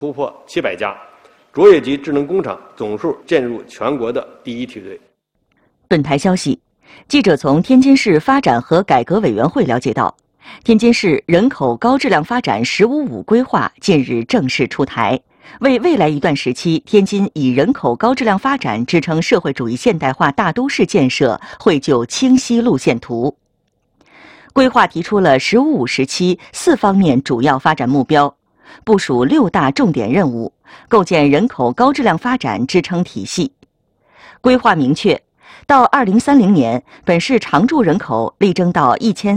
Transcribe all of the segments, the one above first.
突破700家，卓越级智能工厂总数进入全国的第1梯队。 本台消息，记者从天津市发展和改革委员会了解到，天津市人口高质量发展“15+5”规划近日正式出台，为未来一段时期天津以人口高质量发展支撑社会主义现代化大都市建设绘就清晰路线图。规划提出了“15+5”时期4方面主要发展目标，部署6大重点任务，构建人口高质量发展支撑体系。规划明确，到2030年，本市常住人口力争到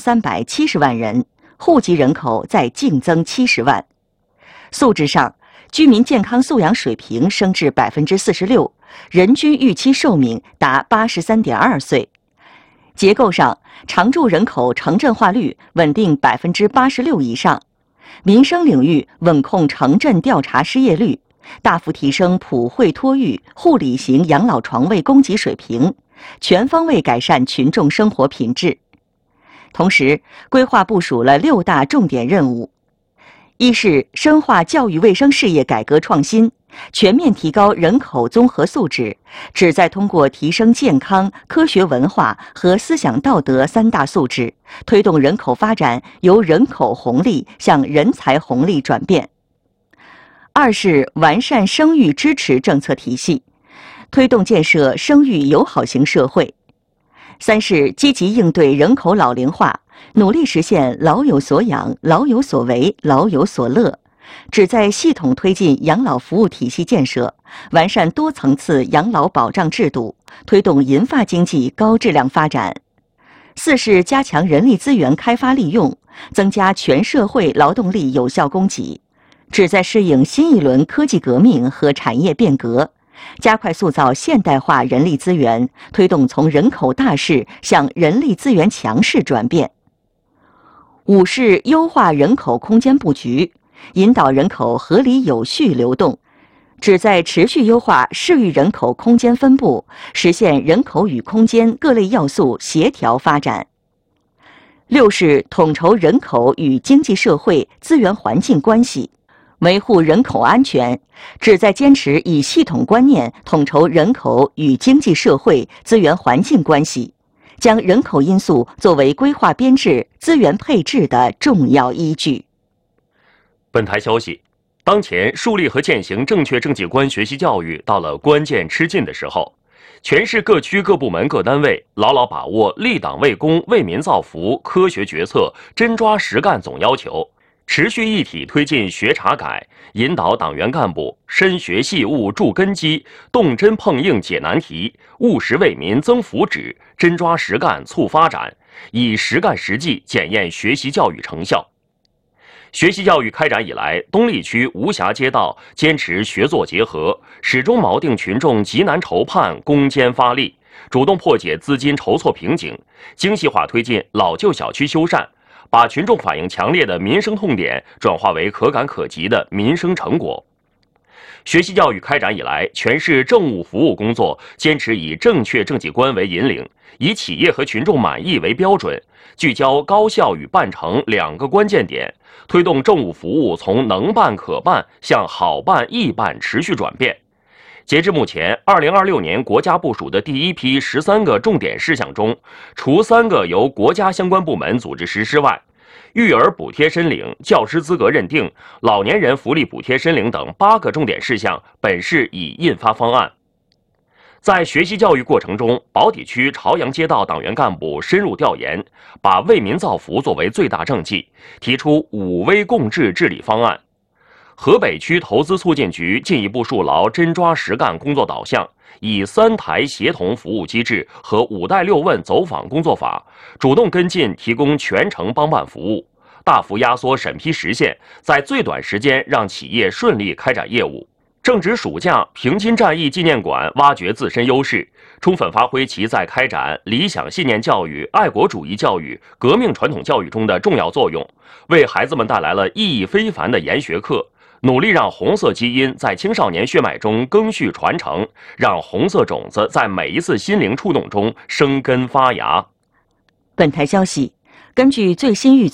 1370万人，户籍人口再净增70万。素质上，居民健康素养水平升至46%，人均预期寿命达83.2岁。结构上，常住人口城镇化率稳定86%以上。民生领域稳控城镇调查失业率，大幅提升普惠托育、护理型养老床位供给水平，全方位改善群众生活品质。同时，规划部署了6大重点任务：一是深化教育卫生事业改革创新，全面提高人口综合素质，旨在通过提升健康、科学文化和思想道德3大素质，推动人口发展由人口红利向人才红利转变。二是完善生育支持政策体系，推动建设生育友好型社会。三是积极应对人口老龄化，努力实现老有所养、老有所为、老有所乐，旨在系统推进养老服务体系建设，完善多层次养老保障制度，推动银发经济高质量发展。四是加强人力资源开发利用，增加全社会劳动力有效供给，旨在适应新一轮科技革命和产业变革，加快塑造现代化人力资源，推动从人口大势向人力资源强势转变。五是优化人口空间布局，引导人口合理有序流动，旨在持续优化市域人口空间分布，实现人口与空间各类要素协调发展。六是统筹人口与经济社会资源环境关系，维护人口安全，旨在坚持以系统观念统筹人口与经济社会资源环境关系，将人口因素作为规划编制、资源配置的重要依据。 本台消息，当前树立和践行正确政绩观学习教育到了关键吃劲的时候，全市各区各部门各单位牢牢把握立党为公、为民造福、科学决策、真抓实干总要求，持续一体推进学查改，引导党员干部深学细悟筑根基，动真碰硬解难题，务实为民增福祉，真抓实干促发展，以实干实际检验学习教育成效。学习教育开展以来，东丽区无暇街道坚持学作结合，始终锚定群众急难愁盼、攻坚发力，主动破解资金筹措瓶颈，精细化推进老旧小区修缮，把群众反映强烈的民生痛点转化为可感可及的民生成果。学习教育开展以来，全市政务服务工作坚持以正确政绩观为引领，以企业和群众满意为标准，聚焦高效与办成2个关键点，推动政务服务从能办可办向好办易办持续转变。截至目前，2026年国家部署的第一批13个重点事项中，除3个由国家相关部门组织实施外，育儿补贴申领、教师资格认定、老年人福利补贴申领等8个重点事项，本市已印发方案。在学习教育过程中，宝坻区朝阳街道党员干部深入调研，把为民造福作为最大政绩，提出5危共治治理方案。河北区投资促进局进一步树牢真抓实干工作导向，以3台协同服务机制和5带6问走访工作法，主动跟进提供全程帮办服务，大幅压缩审批时限，在最短时间让企业顺利开展业务。正值暑假，平津战役纪念馆挖掘自身优势，充分发挥其在开展理想信念教育、爱国主义教育、革命传统教育中的重要作用，为孩子们带来了意义非凡的研学课，努力让红色基因在青少年血脉中赓续传承，让红色种子在每一次心灵触动中生根发芽。 本台消息，根据最新预测，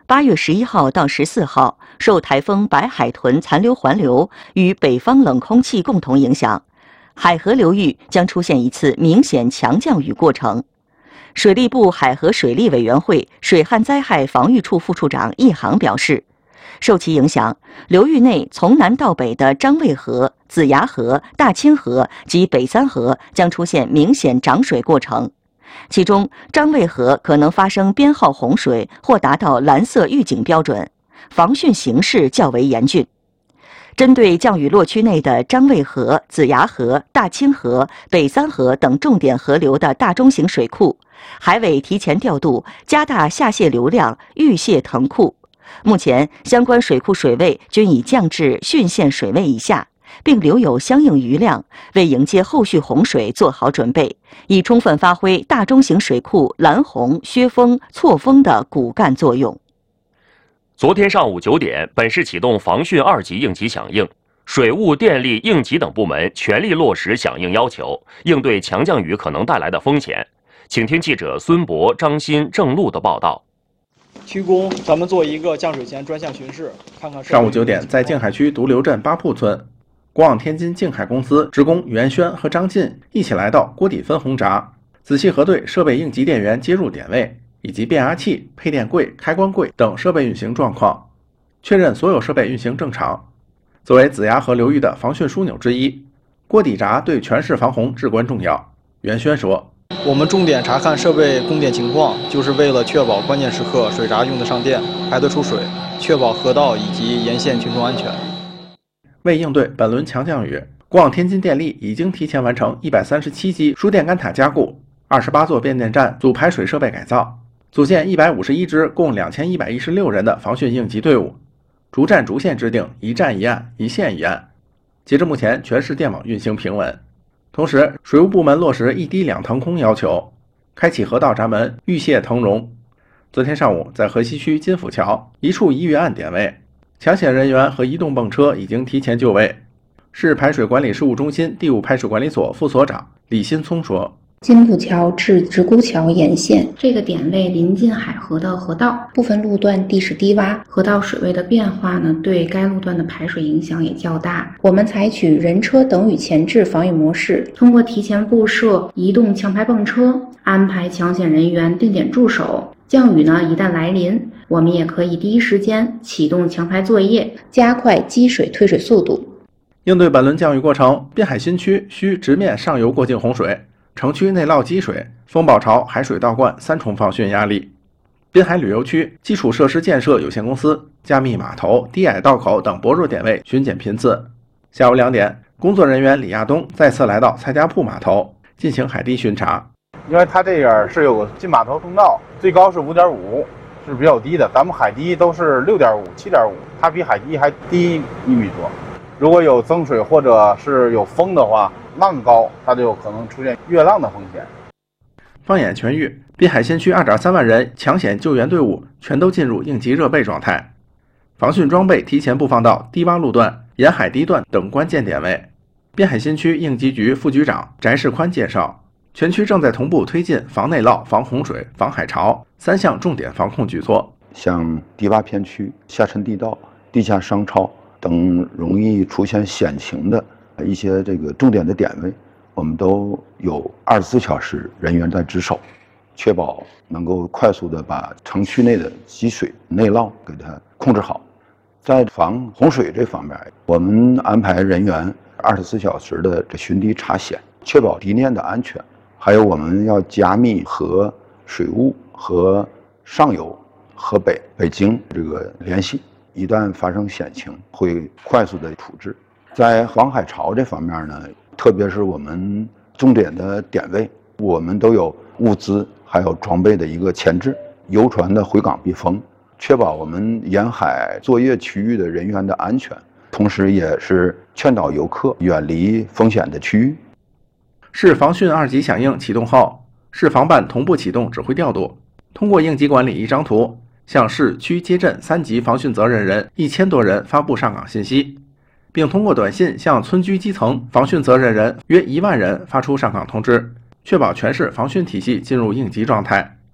8月11号到14号，受台风白海豚残留环流与北方冷空气共同影响，海河流域将出现一次明显强降雨过程。水利部海河水利委员会水旱灾害防御处副处长易航表示，受其影响，流域内从南到北的张卫河、子牙河、大清河及北三河将出现明显涨水过程。其中，张卫河可能发生编号洪水或达到蓝色预警标准，防汛形势较为严峻。针对降雨落区内的张卫河、子牙河、大清河、北三河等重点河流的大中型水库，海委提前调度，加大下泄流量，预泄腾库。目前，相关水库水位均已降至汛限水位以下，并留有相应余量，为迎接后续洪水做好准备，以充分发挥大中型水库拦洪、削峰、错峰的骨干作用。 昨天上午9点，本市启动防汛2级应急响应，水务、电力、应急等部门全力落实响应要求，应对强降雨可能带来的风险。请听记者孙博、张鑫、郑璐的报道。 区公，咱们做一个降水前专项巡视，看看。 上午9点，在静海区独流镇八铺村，国网天津静海公司职工袁轩和张进一起来到锅底分洪闸，仔细核对设备应急电源接入点位以及变压器、配电柜、开关柜等设备运行状况，确认所有设备运行正常。作为子牙河流域的防汛枢纽之一，锅底闸对全市防洪至关重要。袁轩说， 我们重点查看设备供电情况，就是为了确保关键时刻水闸用得上电，排得出水，确保河道以及沿线群众安全。 为应对本轮强降雨，国网天津电力已经提前完成137基输电杆塔加固、28座变电站主排水设备改造，组建151支共2116人的防汛应急队伍，逐站逐线制定一站一案、一线一案。截至目前，全市电网运行平稳。同时，水务部门落实一滴2腾空要求，开启河道闸门，预泄腾容。昨天上午，在河西区金府桥一处疑遇案点位，抢险人员和移动泵车已经提前就位。市排水管理事务中心第5排水管理所副所长李新聪说， 金浦桥至直沽桥沿线这个点位临近海河的河道，部分路段地势低洼，河道水位的变化呢，对该路段的排水影响也较大。我们采取人车等雨前置防御模式，通过提前布设移动抢排泵车，安排抢险人员定点驻守。降雨呢一旦来临，我们也可以第一时间启动抢排作业，加快积水退水速度。 应对本轮降雨过程，滨海新区需直面上游过境洪水、城区内涝积水、风暴潮海水倒灌3重防汛压力。滨海旅游区基础设施建设有限公司加密码头、低矮道口等薄弱点位巡检频次。下午2点，工作人员李亚东再次来到蔡家铺码头进行海堤巡查。 因为它这边是有个进码头通道，最高是5.5，是比较低的。咱们海堤都是6.5、7.5，它比海堤还低1米多。如果有增水或者是有风的话，浪高，它就有可能出现越浪的风险。 放眼全域，滨海新区2.3万人抢险救援队伍全都进入应急热备状态，防汛装备提前布放到低洼路段、沿海堤段等关键点位。滨海新区应急局副局长翟世宽介绍，全区正在同步推进防内涝、防洪水、防海潮3项重点防控举措， 像低洼片区、下沉地道、地下商超等容易出现险情的一些这个重点的点位，我们都有24小时人员在值守，确保能够快速的把城区内的积水、内涝给它控制好。在防洪水这方面，我们安排人员24小时的巡堤查险，确保堤面的安全。还有我们要加密和水务和上游、河北、北京这个联系，一旦发生险情，会快速的处置。在防海潮这方面呢，特别是我们重点的点位，我们都有物资还有装备的一个前置，游船的回港避风，确保我们沿海作业区域的人员的安全，同时也是劝导游客远离风险的区域。 市防汛2级响应启动后，市防办同步启动指挥调度，通过应急管理一张图，向市区街镇3级防汛责任人1000多人发布上岗信息，并通过短信向村居基层防汛责任人约1万人发出上岗通知，确保全市防汛体系进入应急状态。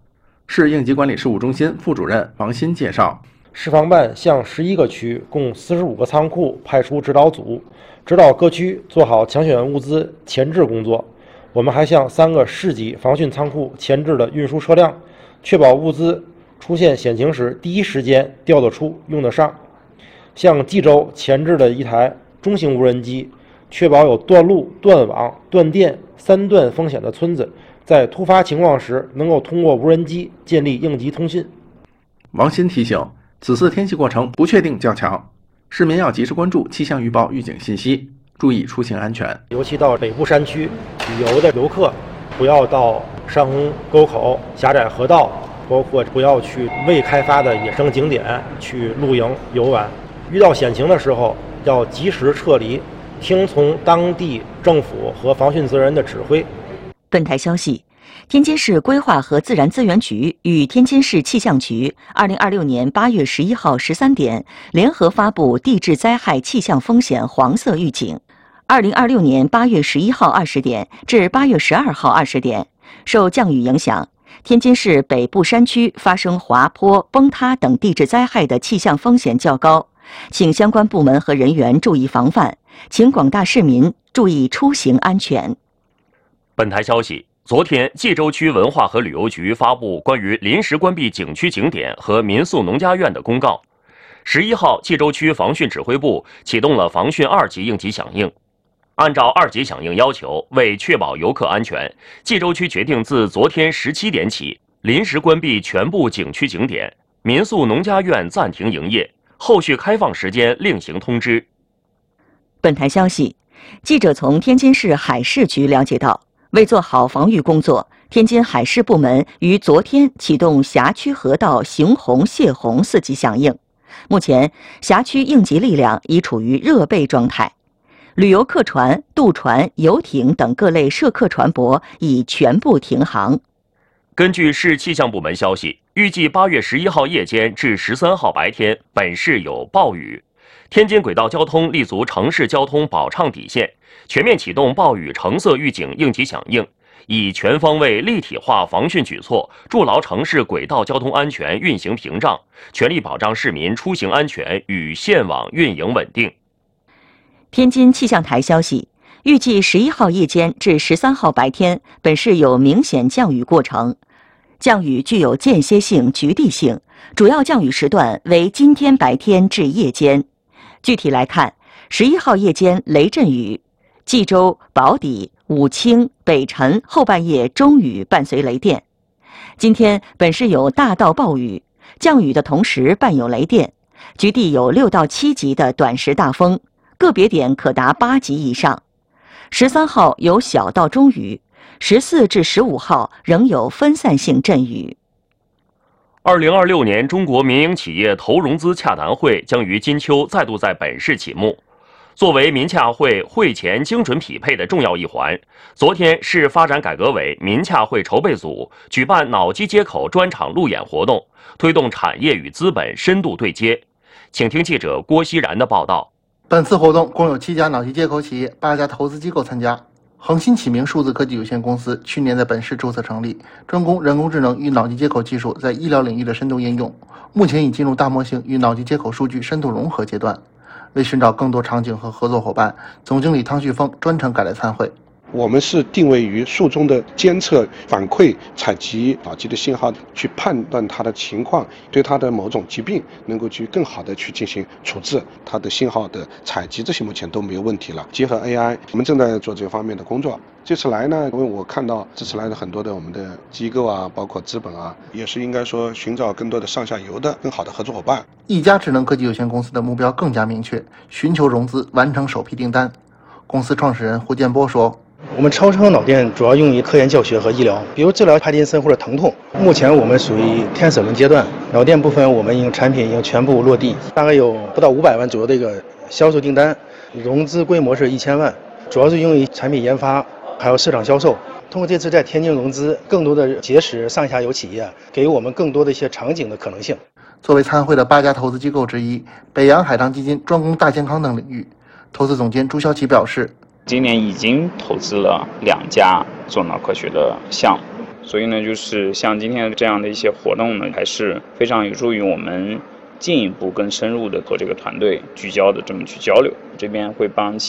市应急管理事务中心副主任王鑫介绍， 市防办向11个区共45个仓库派出指导组，指导各区做好抢选物资前置工作。我们还向3个市级防汛仓库前置了运输车辆，确保物资出现险情时第一时间调得出、用得上。向冀州前置了1台中型无人机，确保有断路、断网、断电3断风险的村子在突发情况时能够通过无人机建立应急通信。 王鑫提醒，此次天气过程不确定较强，市民要及时关注气象预报预警信息，注意出行安全。 尤其到北部山区旅游的游客，不要到山洪沟口、狭窄河道，包括不要去未开发的野生景点去露营游玩。遇到险情的时候，要及时撤离，听从当地政府和防汛责任人的指挥。 本台消息，天津市规划和自然资源局与天津市气象局2026年8月11号13点联合发布地质灾害气象风险黄色预警。2026年8月11号20点至8月12号20点，受降雨影响，天津市北部山区发生滑坡、崩塌等地质灾害的气象风险较高，请相关部门和人员注意防范，请广大市民注意出行安全。 本台消息，昨天冀州区文化和旅游局发布关于临时关闭景区景点和民宿农家院的公告。11号，冀州区防汛指挥部启动了防汛2级应急响应。按照2级响应要求，为确保游客安全，冀州区决定自昨天17点起，临时关闭全部景区景点，民宿农家院暂停营业，后续开放时间另行通知。 本台消息，记者从天津市海事局了解到，为做好防御工作，天津海事部门于昨天启动辖区河道行洪泄洪4级响应。目前，辖区应急力量已处于热备状态，旅游客船、渡船、游艇等各类涉客船舶已全部停航。 根据市气象部门消息，预计8月11号夜间至13号白天，本市有暴雨。天津轨道交通立足城市交通保畅底线，全面启动暴雨橙色预警应急响应，以全方位立体化防汛举措，筑牢城市轨道交通安全运行屏障，全力保障市民出行安全与线网运营稳定。 天津气象台消息，预计11号夜间至13号白天，本市有明显降雨过程，降雨具有间歇性、局地性，主要降雨时段为今天白天至夜间。具体来看，11号夜间雷阵雨，冀州、宝坻、武清、北辰后半夜中雨伴随雷电。今天本市有大到暴雨，降雨的同时伴有雷电，局地有6到7级的短时大风，个别点可达8级以上。13号有小到中雨，14至15号仍有分散性阵雨。 2026年中国民营企业投融资洽谈会将于金秋再度在本市启幕。作为民洽会会前精准匹配的重要一环，昨天市发展改革委民洽会筹备组举办脑机接口专场路演活动，推动产业与资本深度对接。请听记者郭熙然的报道。 本次活动共有7家脑机接口企业、8家投资机构参加。恒新启明数字科技有限公司去年在本市注册成立，专攻人工智能与脑机接口技术在医疗领域的深度应用，目前已进入大模型与脑机接口数据深度融合阶段。为寻找更多场景和合作伙伴，总经理汤旭峰专程赶来参会。 我们是定位于树中的监测、反馈、采集脑机的信号，去判断它的情况，对它的某种疾病能够去更好的去进行处置。它的信号的采集这些目前都没有问题了。结合 AI， 我们正在做这方面的工作。这次来呢，因为我看到这次来的很多的我们的机构啊，包括资本啊，也是应该说寻找更多的上下游的更好的合作伙伴。 一家智能科技有限公司的目标更加明确，寻求融资完成首批订单。公司创始人胡建波说， 我们超声脑电主要用于科研教学和医疗，比如治疗帕金森或者疼痛。目前我们属于天使轮阶段，脑电部分我们产品已经全部落地，大概有不到500万左右的一个销售订单，融资规模是1000万，主要是用于产品研发，还有市场销售。通过这次在天津融资，更多的结识上下游企业，给予我们更多的一些场景的可能性。 作为参会的8家投资机构之一，北洋海棠基金专攻大健康等领域，投资总监朱霄奇表示， 今年已经投资了2家做脑科学的项目， 所以呢，就是像今天这样的一些活动呢，还是非常有助于我们进一步更深入的和这个团队聚焦的这么去交流，这边会帮